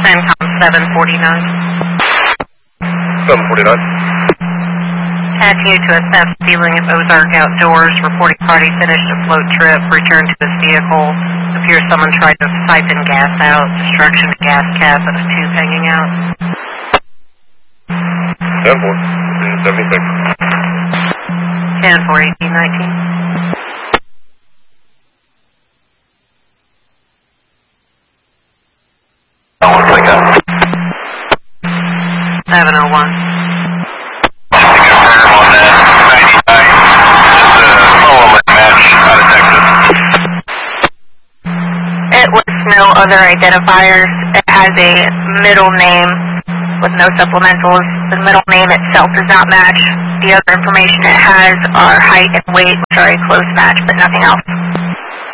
CENTCOM 749. 749. Continue to assess ceiling of Ozark Outdoors. Reporting party finished a float trip. Returned to his vehicle. Appears someone tried to pipe in gas out. Destruction to gas cap and a tube hanging out. 10-4. 10-4-18-19. That looks like that. 701. It was no other identifiers. It has a middle name with no supplementals. The middle name itself does not match. The other information it has are height and weight, which are a close match, but nothing else.